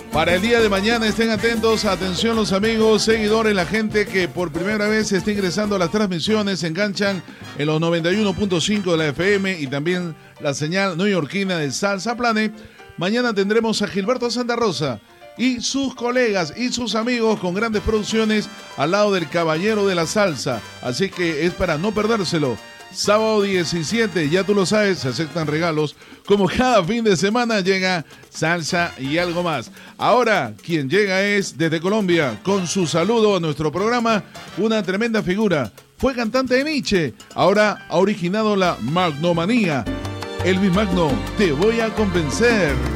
Para el día de mañana estén atentos, atención los amigos, seguidores, la gente que por primera vez está ingresando a las transmisiones, se enganchan en los 91.5 de la FM y también la señal neoyorquina de Salsa Planet. Mañana tendremos a Gilberto Santa Rosa y sus colegas y sus amigos con grandes producciones al lado del Caballero de la Salsa, así que es para no perdérselo. Sábado 17, ya tú lo sabes, se aceptan regalos. Como cada fin de semana llega Salsa y algo más. Ahora, quien llega es desde Colombia, con su saludo a nuestro programa, una tremenda figura. Fue cantante de Nietzsche, ahora ha originado la Magnomanía. Elvis Magno, te voy a convencer.